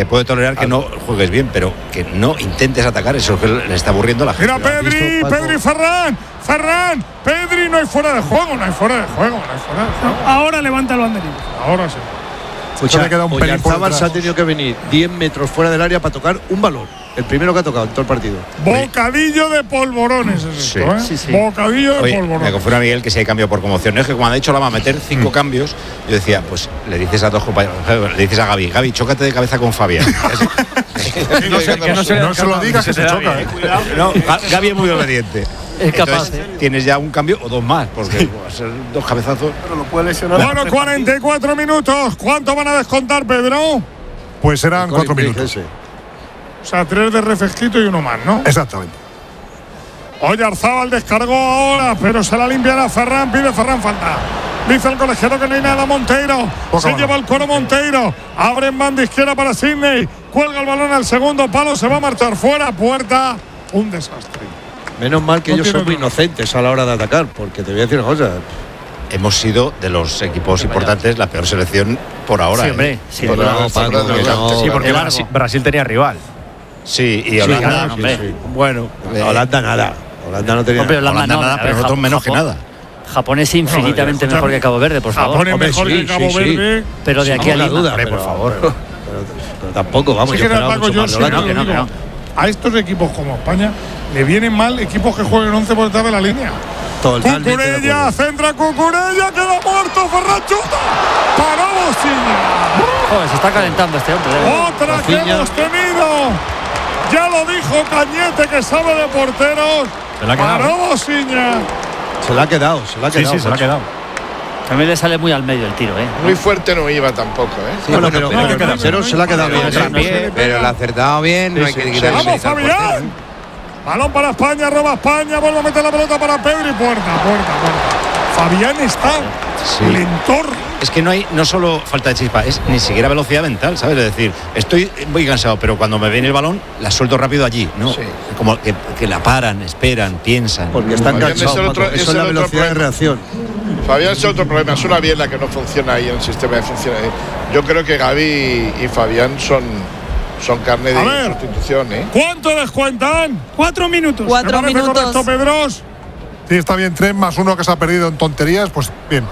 Se puede tolerar que no juegues bien, pero que no intentes atacar, eso es que le está aburriendo a la gente. Mira Pedri Ferran, Pedri, no hay fuera de juego. Ahora levanta el banderín. Ahora sí. Escucha, Oyarzábal se ha tenido que venir 10 metros fuera del área para tocar un balón. El primero que ha tocado en todo el partido. Bocadillo de polvorones es esto, ¿eh? Sí. Bocadillo de polvorones. Me confunde a Miguel que se ha cambiado por conmoción. Es que cuando ha dicho la va a meter 5 cambios, yo decía, pues le dices a dos compañeros, le dices a Gaby, chócate de cabeza con Fabián. no se lo digas que se choca. No, Gaby es muy obediente. Es capaz. Entonces, tienes ya un cambio o dos más, porque va a ser 2 cabezazos. Pero lo puede lesionar. Bueno, 44 minutos. ¿Cuánto van a descontar, Pedro? Pues serán 4 minutos. O sea, 3 de refresquito y 1 más, ¿no? Exactamente. Oyarzábal descargó ahora, pero se la limpiará Ferran. Pide Ferran falta. Dice el colegiado que no hay nada. Monteiro. Se lleva el cuero Monteiro. Abre en banda izquierda para Sidney. Cuelga el balón al segundo palo. Se va a marchar fuera. Puerta. Un desastre. Menos mal que ellos son muy inocentes a la hora de atacar, porque te voy a decir una cosa. Hemos sido de los equipos importantes la peor selección por ahora. Sí, hombre. Sí, porque Brasil tenía rival. Sí, y Holanda. Bueno, Holanda nada. Holanda no tenía nada, pero nosotros menos que nada. Japón es infinitamente mejor que Cabo Verde, por favor. Japón es mejor que Cabo Verde. Pero de aquí a la duda, por favor. Pero tampoco, vamos. Sí, a estos equipos como España le vienen mal equipos que jueguen 11 por detrás de la línea. Cucurella, centra Cucurella, queda muerto, Ferran chuta. Paró Bociña. Joder, se está calentando este hombre. Otra que hemos tenido. Ya lo dijo Cañete, que sabe de porteros. Paró Bociña. Se la ha quedado. Sí, se la ha quedado. También le sale muy al medio el tiro, ¿eh? Muy fuerte no iba tampoco, ¿eh? Sí, pero se la ha quedado bien. Pero lo ha acertado bien, no hay que quitarle. ¡Vamos, Fabián! Balón para España, roba España, vuelve a meter la pelota para Pedri, puerta. Fabián está lentor. Es que no solo falta de chispa, es ni siquiera velocidad mental, ¿sabes? Es decir, estoy muy cansado, pero cuando me viene el balón, la suelto rápido allí, ¿no? Sí. Como que la paran, esperan, piensan. Porque están cansados, eso es la velocidad de reacción. Fabián es otro problema, es una biela que no funciona ahí en el sistema de funcionamiento. Yo creo que Gaby y Fabián son carne de sustitución, ¿eh? ¿Cuánto descuentan? 4 minutos. 4 minutos. ¿Correcto, Pedros? Sí, está bien, 3 más 1 que se ha perdido en tonterías, pues bien.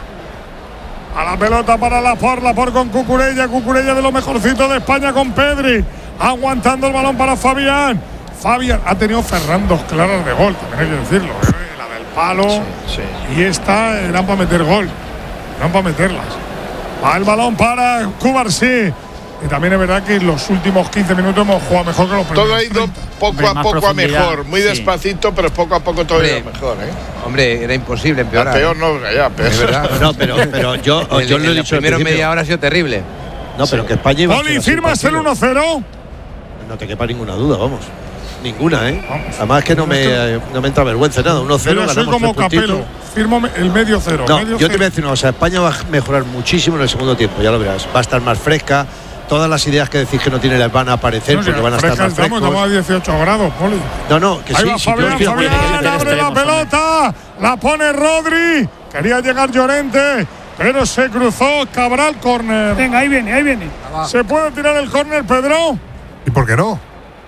A la pelota para Laporte con Cucurella de lo mejorcito de España con Pedri. Aguantando el balón para Fabián. Fabián ha tenido Ferran 2 claras de gol, también hay que decirlo, ¿eh? La del palo. Sí. Y esta eran para meter gol. Eran para meterlas. Va el balón para Cubarsí. Y también es verdad que en los últimos 15 minutos hemos jugado mejor que los primeros. Todo ha ido poco a poco a mejor. Muy despacito, pero poco a poco todo ha ido mejor, ¿eh? Hombre, era imposible empeorar. Peor no, ya, peor. Es verdad. No, pero yo lo he dicho. Primero media hora ha sido terrible. No, pero que España iba a Oli, ¿firmas el 1-0? No te quepa ninguna duda, vamos. Ninguna, ¿eh? Además que no me entra vergüenza nada. 1-0 ganamos. Soy como Capello. Firmo el medio 0. No, yo te voy a decir una cosa. España va a mejorar muchísimo en el segundo tiempo, ya lo verás. Va a estar más fresca. Todas las ideas que decís que no tiene les van a aparecer porque van a estar más frescos. Estamos a 18 grados, Poli. No, que ahí sí. Fabián abre la pelota. La pone Rodri. Quería llegar Llorente, pero se cruzó. Cabral, córner. Venga, ahí viene. ¿Se puede tirar el córner, Pedro? ¿Y por qué no?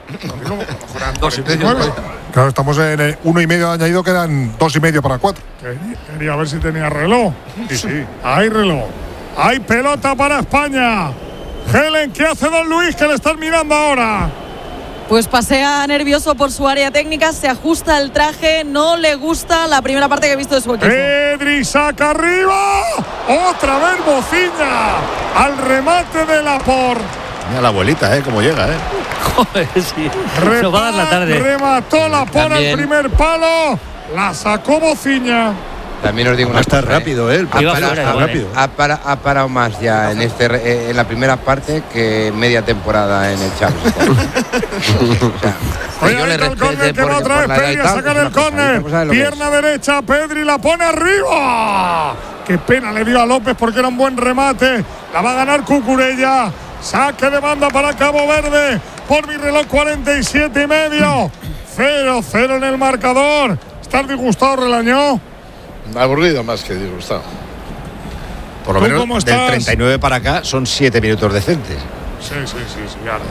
Claro, estamos en 1,5 añadido, quedan 2,5 para 4. Quería ver si tenía reloj. Sí. Hay reloj. Hay pelota para España. Helen, ¿qué hace Don Luis que le están mirando ahora? Pues pasea nervioso por su área técnica, se ajusta el traje, no le gusta la primera parte que he visto de su equipo. Pedri saca arriba, otra vez Bociña, al remate de Laporte. Mira la abuelita, cómo llega, Joder, sí. Nos va a dar la tarde. Remató Laporte al primer palo, la sacó Bociña. También os digo una cosa, está rápido, ha parado más ya en la primera parte que media temporada en el Champions. Yo le respeto que va otra vez Pedri a sacar el córner. Pierna derecha, Pedri la pone arriba. Qué pena le dio a López porque era un buen remate. La va a ganar Cucurella. Saque de banda para Cabo Verde. Por mi reloj 47,5. 0-0 en el marcador. ¿Estás disgustado, Relañó? Aburrido más que disgustado. Por lo menos del 39 para acá son 7 minutos decentes. Sí, claro.